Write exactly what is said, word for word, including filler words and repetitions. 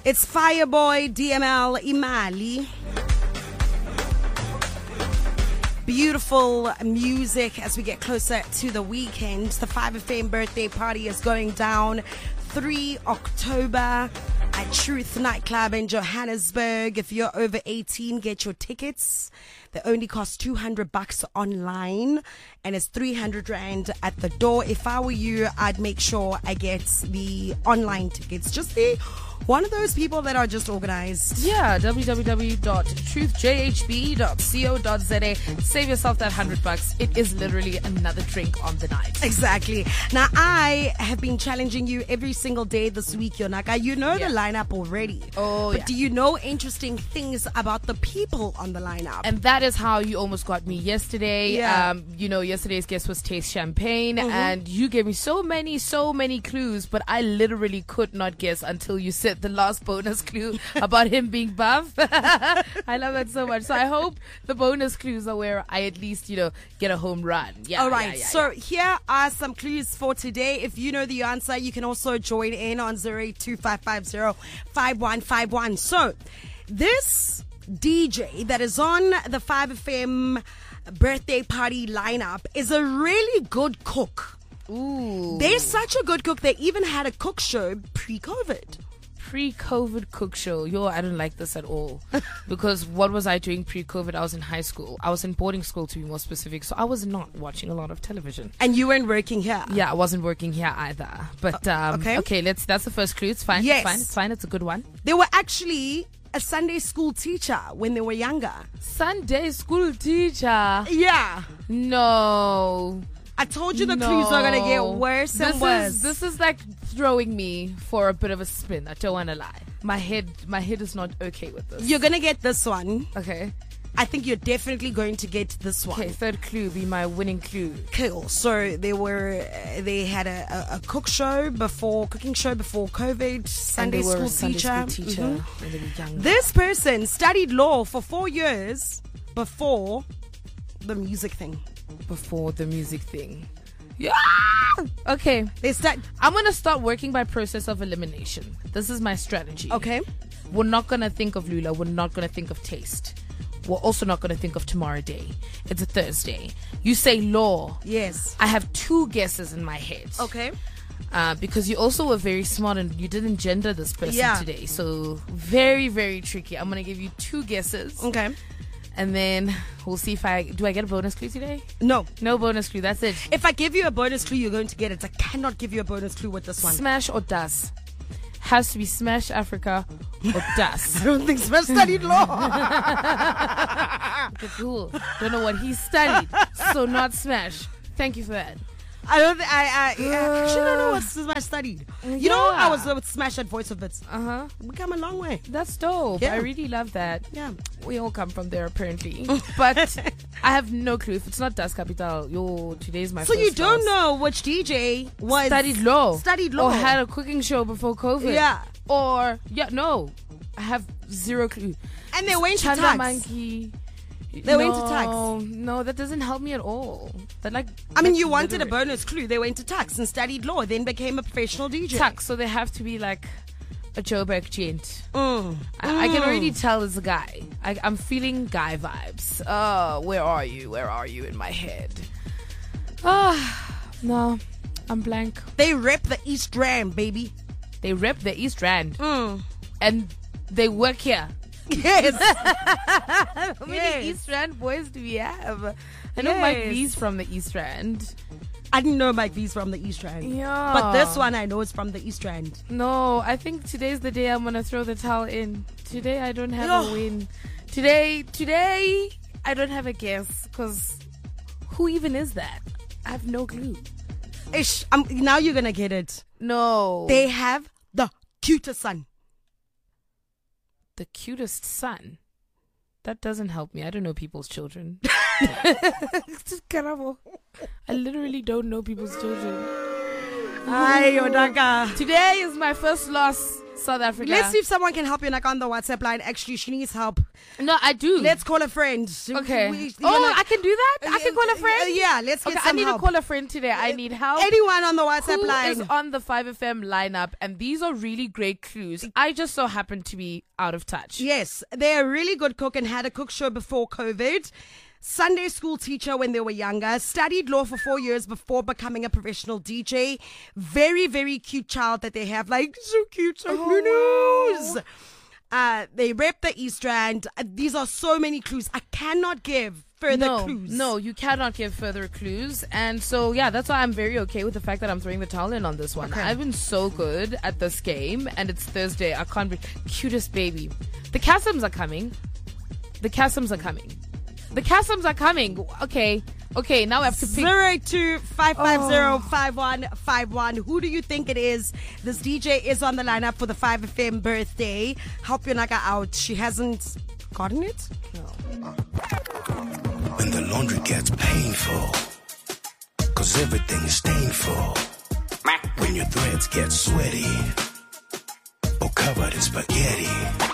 It's Fireboy, D M L, Imali. Beautiful music as we get closer to the weekend. The five F M birthday party is going down the third of October at Truth Nightclub in Johannesburg. If you're over eighteen, get your tickets. They only cost two hundred bucks online and it's three hundred rand at the door. If I were you, I'd make sure I get the online tickets. Just be one of those people that are just organized. Yeah, w w w dot truth j h b dot co dot z a. Save yourself that hundred bucks. It is literally another drink on the night. Exactly. Now, I have been challenging you every single day this week, Yonaka. You know Yeah. the lineup already. Oh, But yeah. do you know interesting things about the people on the lineup? And that is how you almost got me yesterday. Yeah. Um, you know, yesterday's guest was Taste Champagne, and you gave me so many, so many clues, but I literally could not guess until you said the last bonus clue about him being buff. I love that so much. So I hope the bonus clues are where I at least, you know, get a home run. Yeah. All right, yeah, yeah, so here are some clues for today. If you know the answer, you can also join in on zero eight two five five zero five one five one. So, this D J that is on the five F M birthday party lineup is a really good cook. Ooh. They're such a good cook, they even had a cook show pre-COVID. Pre-COVID cook show. Yo, I don't like this at all. Because what was I doing pre-COVID? I was in high school. I was in boarding school, to be more specific. So I was not watching a lot of television. And you weren't working here. Yeah, I wasn't working here either. But um, okay. okay, let's. That's the first clue. It's fine. Yes. It's fine. It's fine. It's a good one. They were actually a Sunday school teacher when they were younger. Sunday school teacher. Yeah. No. I told you the no. clues are going to get worse this and worse. Is, this is like throwing me for a bit of a spin. I don't want to lie. My head, my head is not okay with this. You're going to get this one. Okay. I think you're definitely going to get this one. Okay, third clue be my winning clue. Cool. So they were, uh, they had a, a, a cook show before, cooking show before COVID, Sunday and they were school a Sunday teacher. School teacher Mhm. when they were younger. This person studied law for four years before the music thing. Before the music thing. Yeah. Okay. They start. I'm gonna start working by process of elimination. This is my strategy. Okay. We're not gonna think of Lula. We're not gonna think of Taste. We're also not gonna think of Tomorrow Day. It's a Thursday. You say law. Yes. I have two guesses in my head. Okay. Uh, because you also were very smart and you didn't gender this person Yeah. today. So very, very tricky. I'm gonna give you two guesses. Okay. And then we'll see if I do I get a bonus clue today? No. No bonus clue. That's it. If I give you a bonus clue, you're going to get it. I cannot give you a bonus clue with this one. Smash or Das? Has to be Smash Africa or Das. I don't think Smash studied law. Okay, cool. Don't know what he studied, so not Smash. Thank you for that. I don't think I, I, I actually don't know what Smash studied. You know, I Yeah. was with Smash at Voice of Bits. Uh huh. We come a long way. That's dope. Yeah. I really love that. Yeah. We all come from there apparently, but I have no clue. If it's not Das Capital, yo, today's my. So first you don't loss. know which D J was Studied law. Studied law. Or had a cooking show before COVID. Yeah. Or yeah, no, I have zero clue. And they went to Chanda tax. Monkey. They no, went to tax. No, that doesn't help me at all. That like. I mean, that's you wanted a literally- bonus clue. They went to tax and studied law, then became a professional D J. tax, so they have to be like a Joburg gent. Mm. I, I can Mm. already tell it's a guy. I, I'm feeling guy vibes. Oh, where are you? Where are you in my head? Ah, no, I'm blank. They rep the East Rand, baby. They rep the East Rand Mm. and they work here. Yes. How many Yes. East Rand boys do we have? I know Mike Yes. V's from the East Rand. I didn't know Mike V's from the East Rand. Yeah. But this one I know is from the East Rand. No, I think today's the day I'm gonna throw the towel in. Today I don't have No. a win. Today, today I don't have a guess because who even is that? I have no clue. Ish, um, now you're gonna get it. No, They have the cutest son. the cutest son. That doesn't help me. I don't know people's children. Just caramba. I literally don't know people's children. Hi, Odaka. Today is my first loss South Africa. Let's see if someone can help you like on the WhatsApp line. Actually, she needs help. No, I do. Let's call a friend. Okay. We, oh, wanna, I can do that? I can call a friend? Uh, yeah, let's get okay, some I need help. to call a friend today. I need help. Anyone on the WhatsApp Who line? is on the five F M lineup, and these are really great clues. I just so happen to be out of touch. Yes, they're a really good cook and had a cook show before COVID. Sunday school teacher when they were younger, studied law for four years before becoming a professional D J. Very, very cute child that they have, like so cute, so oh, wow. Uh, they rep the East Rand. Uh, these are so many clues. I cannot give further no, clues. No, you cannot give further clues. And so, yeah, that's why I'm very okay with the fact that I'm throwing the towel in on this one. Okay. I've been so good at this game, and it's Thursday. I can't be cutest baby. The Cassams are coming. The Cassams are coming. The Cassams are coming. Okay. Okay, now I have to pick. zero eight two, five five zero, five one five one. Who do you think it is? This D J is on the lineup for the five F M birthday. Help Yonaka out. She hasn't gotten it? No. When the laundry gets painful, cause everything is stainful. When your threads get sweaty or covered in spaghetti.